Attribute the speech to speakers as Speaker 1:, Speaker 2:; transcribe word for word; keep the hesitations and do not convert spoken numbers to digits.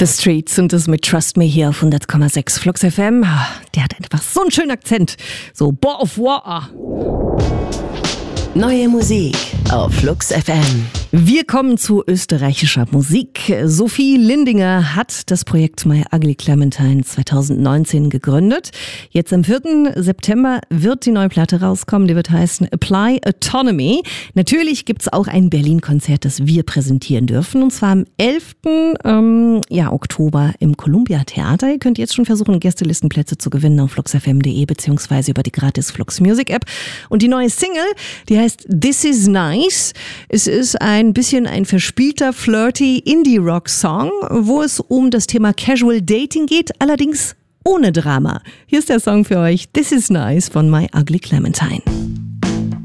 Speaker 1: The Streets und das mit Trust Me hier auf hundert Komma sechs Flux F M. Der hat einfach so einen schönen Akzent. So, boah auf Water.
Speaker 2: Neue Musik auf Flux F M.
Speaker 1: Wir kommen zu österreichischer Musik. Sophie Lindinger hat das Projekt My Ugly Clementine zwanzig neunzehn gegründet. Jetzt am vierten September wird die neue Platte rauskommen. Die wird heißen Apply Autonomy. Natürlich gibt es auch ein Berlin-Konzert, das wir präsentieren dürfen. Und zwar am elften Ähm, ja, Oktober im Columbia Theater. Ihr könnt jetzt schon versuchen, Gästelistenplätze zu gewinnen auf flux f m punkt d e beziehungsweise über die gratis Flux Music App. Und die neue Single, die heißt This Is Nice. Es ist ein ein bisschen ein verspielter, flirty Indie-Rock-Song, wo es um das Thema Casual Dating geht, allerdings ohne Drama. Hier ist der Song für euch, This Is Nice von My Ugly Clementine.